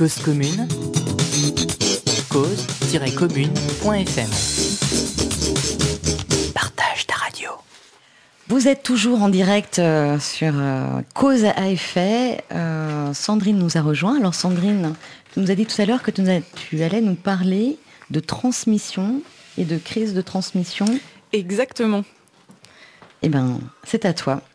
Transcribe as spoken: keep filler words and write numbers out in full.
Cause commune, cause-commune point f m. Partage ta radio. Vous êtes toujours en direct euh, sur euh, Cause à effet. Euh, Sandrine nous a rejoint. Alors Sandrine, tu nous as dit tout à l'heure que tu, nous as, tu allais nous parler de transmission et de crise de transmission. Exactement. Eh bien, c'est à toi.